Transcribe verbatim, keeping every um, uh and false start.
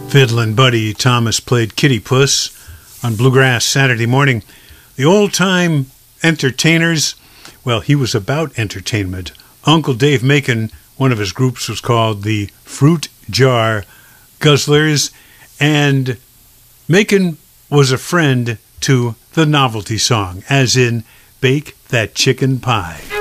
Fiddlin' Buddy Thomas played Kitty Puss on Bluegrass Saturday morning. The old-time entertainers, well, he was about entertainment. Uncle Dave Macon, one of his groups was called the Fruit Jar Guzzlers, and Macon was a friend to the novelty song, as in Bake That Chicken Pie.